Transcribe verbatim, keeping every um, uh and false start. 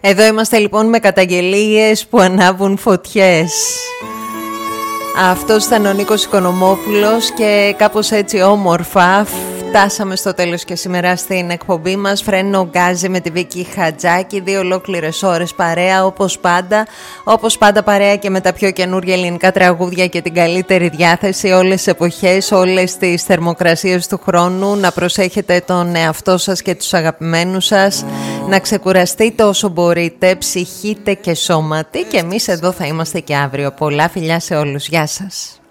Εδώ είμαστε λοιπόν με καταγγελίες που ανάβουν φωτιές. Αυτός ήταν ο Νίκος Οικονομόπουλος και κάπως έτσι όμορφα φτάσαμε στο τέλος και σήμερα στην εκπομπή μας. Φρένο γκάζι με τη Βίκη Χατζάκη, δύο ολόκληρες ώρες παρέα όπως πάντα. Όπως πάντα παρέα και με τα πιο καινούργια ελληνικά τραγούδια και την καλύτερη διάθεση όλες τις εποχές, όλες τις θερμοκρασίες του χρόνου. Να προσέχετε τον εαυτό σας και τους αγαπημένους σας. Να ξεκουραστείτε όσο μπορείτε, ψυχείτε και σώματι. Και εμείς εδώ θα είμαστε και αύριο. Πολλά φιλιά σε όλους. Γεια σας.